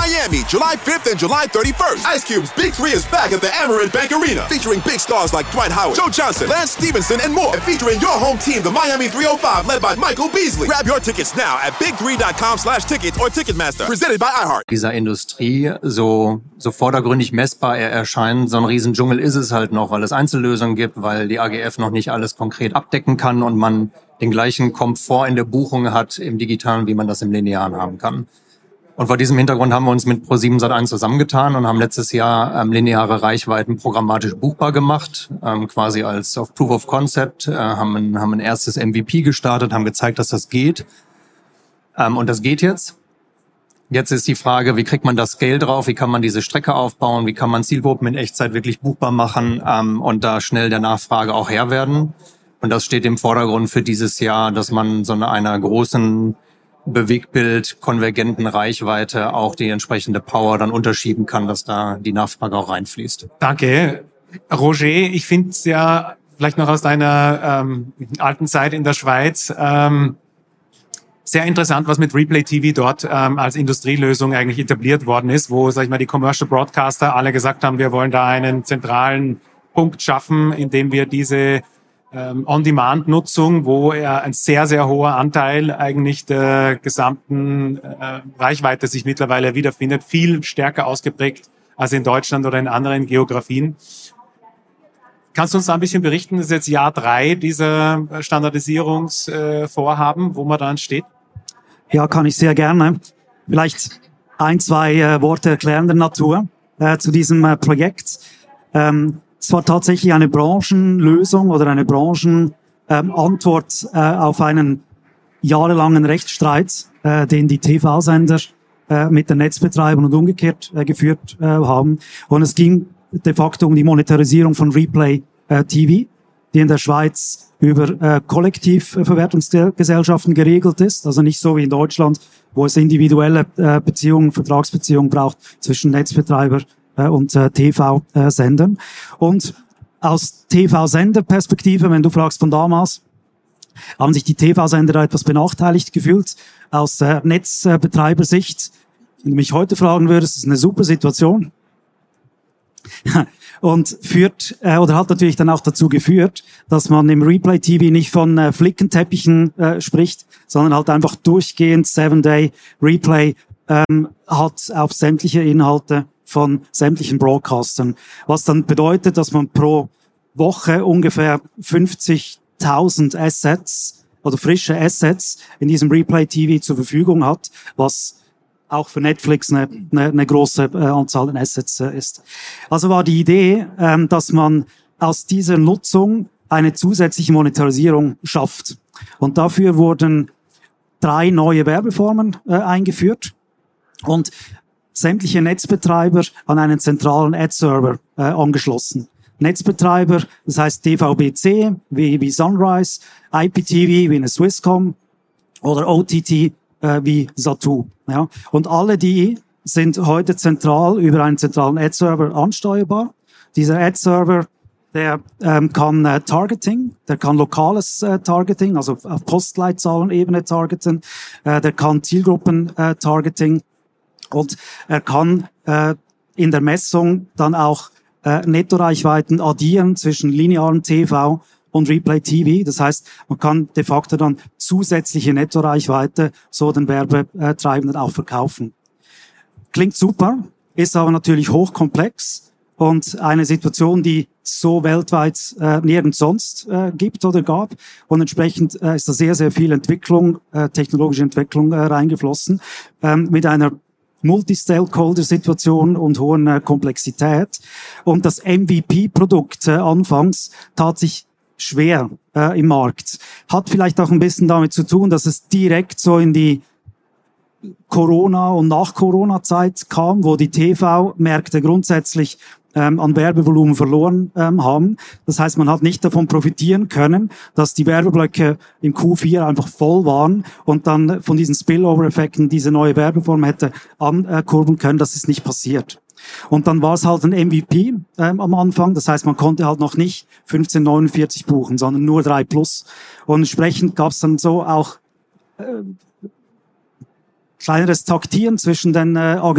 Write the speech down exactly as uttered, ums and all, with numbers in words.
Miami, July fifth and July thirty-first. Ice Cube's Big Three is back at the Amerant Bank Arena, featuring big stars like Dwight Howard, Joe Johnson, Lance Stevenson, and more. And featuring your home team, the Miami three oh five, led by Michael Beasley. Grab your tickets now at big three dot com slash tickets or Ticketmaster. Presented by iHeart. Dieser Industrie so, so vordergründig messbar er erscheint, so ein Riesendschungel ist es halt noch, weil es Einzellösungen gibt, weil die A G F noch nicht alles konkret abdecken kann und man den gleichen Komfort in der Buchung hat im Digitalen, wie man das im Linearen haben kann. Und vor diesem Hintergrund haben wir uns mit ProSieben Sat eins zusammengetan und haben letztes Jahr ähm, lineare Reichweiten programmatisch buchbar gemacht, ähm, quasi als auf Proof of Concept, äh, haben, ein, haben ein erstes M V P gestartet, haben gezeigt, dass das geht. Ähm, und das geht jetzt. Jetzt ist die Frage, wie kriegt man das Scale drauf, wie kann man diese Strecke aufbauen, wie kann man Zielgruppen in Echtzeit wirklich buchbar machen ähm, und da schnell der Nachfrage auch Herr werden. Und das steht im Vordergrund für dieses Jahr, dass man so eine, einer großen Bewegbild, konvergenten Reichweite auch die entsprechende Power dann unterschieben kann, dass da die Nachfrage auch reinfließt. Danke. Roger, ich finde es ja vielleicht noch aus deiner ähm, alten Zeit in der Schweiz ähm, sehr interessant, was mit Replay T V dort ähm, als Industrielösung eigentlich etabliert worden ist, wo, sag ich mal, die Commercial Broadcaster alle gesagt haben, wir wollen da einen zentralen Punkt schaffen, in dem wir diese ähm, On-Demand-Nutzung, wo er ein sehr, sehr hoher Anteil eigentlich der gesamten äh, Reichweite sich mittlerweile wiederfindet, viel stärker ausgeprägt als in Deutschland oder in anderen Geografien. Kannst du uns da ein bisschen berichten? Das ist jetzt Jahr drei dieser Standardisierungsvorhaben, äh, wo man dann steht. Ja, kann ich sehr gerne. Vielleicht ein, zwei äh, Worte erklärender Natur äh, zu diesem äh, Projekt. Ähm, es war tatsächlich eine Branchenlösung oder eine Branchenantwort ähm, äh, auf einen jahrelangen Rechtsstreit, äh, den die T V-Sender äh, mit den Netzbetreibern und umgekehrt äh, geführt äh, haben. Und es ging de facto um die Monetarisierung von Replay äh, T V, die in der Schweiz über äh, Kollektivverwertungsgesellschaften geregelt ist, also nicht so wie in Deutschland, wo es individuelle äh, Beziehungen, Vertragsbeziehungen braucht zwischen Netzbetreiber äh, und äh, T V-Sendern. Und aus T V-Senderperspektive, wenn du fragst von damals, haben sich die T V-Sender da etwas benachteiligt gefühlt. Aus äh, Netzbetreibersicht, wenn du mich heute fragen würdest, ist eine super Situation. Und führt äh, oder hat natürlich dann auch dazu geführt, dass man im Replay T V nicht von äh, Flickenteppichen äh, spricht, sondern halt einfach durchgehend Seven-Day Replay ähm, hat auf sämtliche Inhalte von sämtlichen Broadcastern. Was dann bedeutet, dass man pro Woche ungefähr fünfzigtausend Assets oder frische Assets in diesem Replay T V zur Verfügung hat, was auch für Netflix eine, eine, eine große äh, Anzahl an Assets äh, ist. Also war die Idee, ähm, dass man aus dieser Nutzung eine zusätzliche Monetarisierung schafft. Und dafür wurden drei neue Werbeformen äh, eingeführt und sämtliche Netzbetreiber an einen zentralen Ad-Server äh, angeschlossen. Netzbetreiber, das heißt D V B C wie, wie Sunrise, I P T V wie eine Swisscom oder O T T äh, wie Zattoo. Ja. Und alle die sind heute zentral über einen zentralen Ad-Server ansteuerbar. Dieser Ad-Server, der ähm, kann äh, Targeting, der kann lokales äh, Targeting, also auf Postleitzahlenebene targeten, äh, der kann Zielgruppen-Targeting und er kann äh, in der Messung dann auch äh, Nettoreichweiten addieren zwischen linearen T V und Replay T V. Das heißt, man kann de facto dann zusätzliche Nettoreichweite so den Werbetreibenden auch verkaufen. Klingt super, ist aber natürlich hochkomplex und eine Situation, die so weltweit äh, nirgends sonst äh, gibt oder gab. Und entsprechend äh, ist da sehr, sehr viel Entwicklung, äh, technologische Entwicklung äh, reingeflossen, ähm, mit einer Multi-Stakeholder-Situation und hohen äh, Komplexität. Und das M V P-Produkt äh, anfangs tat sich schwer äh, im Markt. Hat vielleicht auch ein bisschen damit zu tun, dass es direkt so in die Corona- und Nach-Corona-Zeit kam, wo die T V-Märkte grundsätzlich ähm, an Werbevolumen verloren ähm, haben. Das heißt, man hat nicht davon profitieren können, dass die Werbeblöcke im Q vier einfach voll waren und dann von diesen Spillover-Effekten diese neue Werbeform hätte ankurbeln können. Das ist nicht passiert. Und dann war es halt ein M V P ähm, am Anfang. Das heißt, man konnte halt noch nicht fünfzehn neunundvierzig buchen, sondern nur drei plus. Und entsprechend gab es dann so auch äh, kleineres Taktieren zwischen den äh,